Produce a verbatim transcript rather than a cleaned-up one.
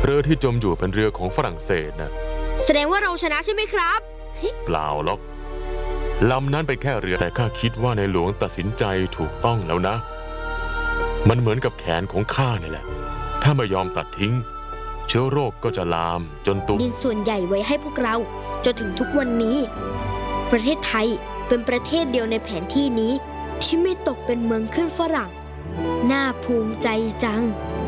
เรือที่จมอยู่เป็นเรือของฝรั่งเศสนะแสดงว่าเราชนะใช่ไหมครับเปล่าหรอกลำนั้นเป็นแค่เรือแต่ข้าคิดว่าในหลวงตัดสินใจถูกต้องแล้วนะมันเหมือนกับแขนของข้านี่แหละถ้าไม่ยอมตัดทิ้งเชื้อโรคก็จะลามจนตุ่มดินส่วนใหญ่ไว้ให้พวกเราจนถึงทุกวันนี้ประเทศไทยเป็นประเทศเดียวในแผนที่นี้ที่ไม่ตกเป็นเมืองขึ้นฝรั่งน่าภูมิใจจัง